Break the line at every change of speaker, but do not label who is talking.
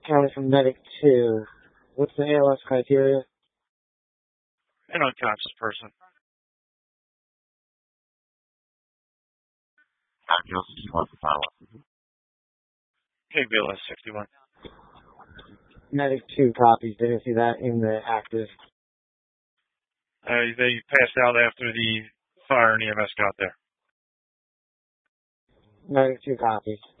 County from Medic 2. What's the ALS criteria?
An unconscious person. Okay, BLS 61.
Medic 2 copies. Didn't see that in the active.
They passed out after the fire and EMS got there.
Medic 2 copies.